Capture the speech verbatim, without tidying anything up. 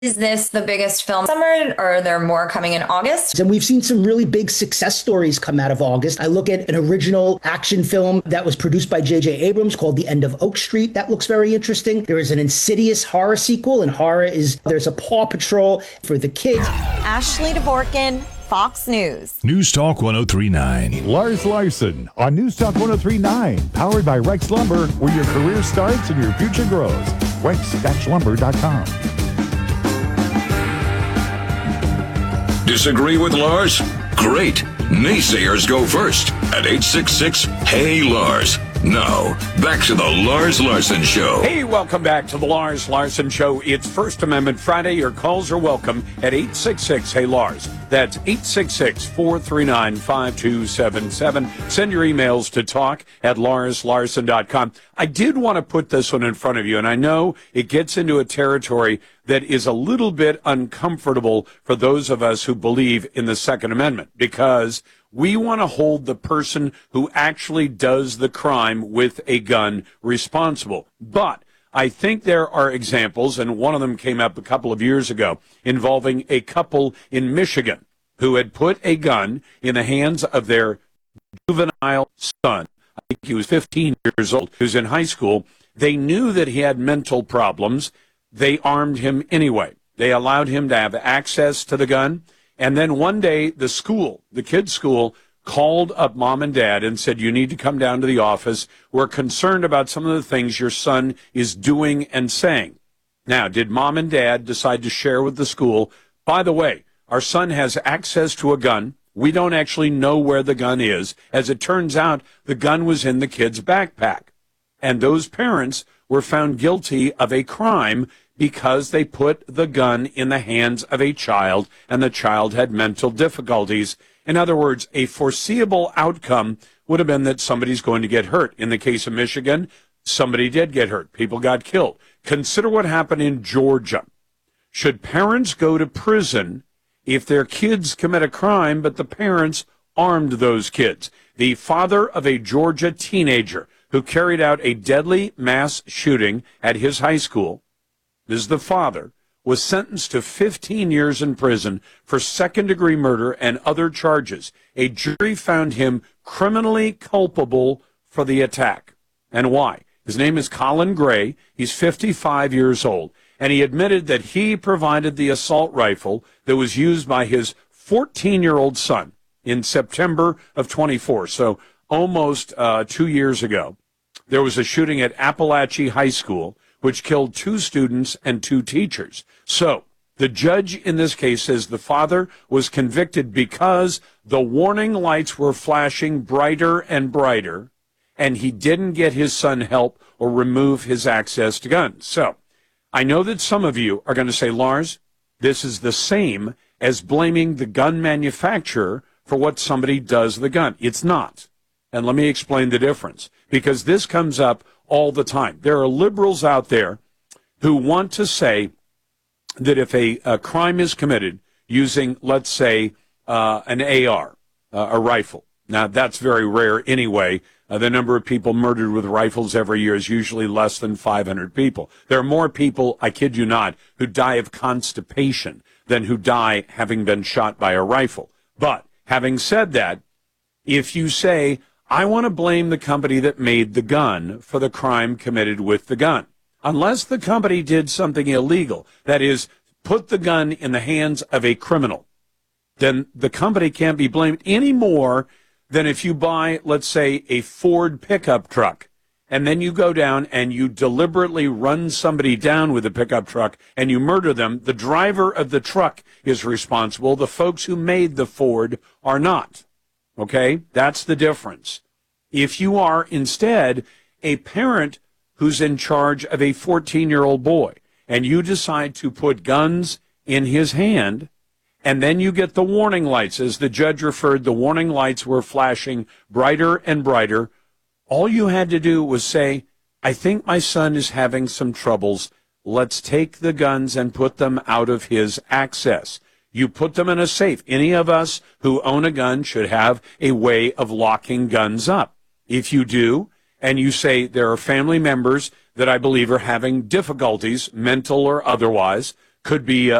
Is this the biggest film summer, or are there more coming in August? And we've seen some really big success stories come out of August. I look at an original action film that was produced by J J Abrams called The End of Oak Street. That looks very interesting. There is an Insidious horror sequel, and horror is there's a Paw Patrol for the kids. Ashley Dvorkin, Fox News. News Talk one oh three point nine. Lars Larson on News Talk one oh three point nine, powered by Rex Lumber, where your career starts and your future grows. rex lumber dot com. Disagree with Lars? Great. Naysayers go first at eight six six, Hey Lars. Now, back to the Lars Larson Show. Hey, welcome back to the Lars Larson Show. It's First Amendment Friday. Your calls are welcome at eight six six, Hey Lars. That's eight six six, four three nine, five two seven seven. Send your emails to talk at lars larson dot com. I did want to put this one in front of you, and I know it gets into a territory that is a little bit uncomfortable for those of us who believe in the Second Amendment, because we want to hold the person who actually does the crime with a gun responsible. But I think there are examples, and one of them came up a couple of years ago, involving a couple in Michigan who had put a gun in the hands of their juvenile son. I think he was fifteen years old. He was in high school. They knew that he had mental problems. They armed him anyway. They allowed him to have access to the gun. And then one day, the school, the kid's school, called up mom and dad and said, you need to come down to the office. We're concerned about some of the things your son is doing and saying. Now, did mom and dad decide to share with the school, by the way, our son has access to a gun. We don't actually know where the gun is. As it turns out, the gun was in the kid's backpack. And those parents were found guilty of a crime because they put the gun in the hands of a child, and the child had mental difficulties. In other words, a foreseeable outcome would have been that somebody's going to get hurt. In the case of Michigan, somebody did get hurt. People got killed. Consider what happened in Georgia. Should parents go to prison if their kids commit a crime, but the parents armed those kids? The father of a Georgia teenager who carried out a deadly mass shooting at his high school, this is the father, was sentenced to fifteen years in prison for second-degree murder and other charges. A jury found him criminally culpable for the attack. And why? His name is Colin Gray. He's fifty-five years old. And he admitted that he provided the assault rifle that was used by his fourteen-year-old son in September of twenty-four, so almost uh, two years ago. There was a shooting at Appalachia High School, which killed two students and two teachers. So the judge in this case says the father was convicted because the warning lights were flashing brighter and brighter, and he didn't get his son help or remove his access to guns. So I know that some of you are going to say, Lars, this is the same as blaming the gun manufacturer for what somebody does to the gun. It's not. And let me explain the difference, because this comes up all the time. There are liberals out there who want to say that if a, a crime is committed using, let's say, uh, an A R, uh, a rifle. Now, that's very rare anyway. Uh, the number of people murdered with rifles every year is usually less than five hundred people. There are more people, I kid you not, who die of constipation than who die having been shot by a rifle. But having said that, if you say, I want to blame the company that made the gun for the crime committed with the gun, unless the company did something illegal, that is, put the gun in the hands of a criminal, then the company can't be blamed any more than if you buy, let's say, a Ford pickup truck, and then you go down and you deliberately run somebody down with a pickup truck and you murder them. The driver of the truck is responsible. The folks who made the Ford are not. Okay? That's the difference. If you are instead a parent who's in charge of a fourteen-year-old boy and you decide to put guns in his hand, and then you get the warning lights, as the judge referred, the warning lights were flashing brighter and brighter, all you had to do was say, I think my son is having some troubles. Let's take the guns and put them out of his access. You put them in a safe. Any of us who own a gun should have a way of locking guns up. If you do, and you say there are family members that I believe are having difficulties, mental or otherwise, could be uh,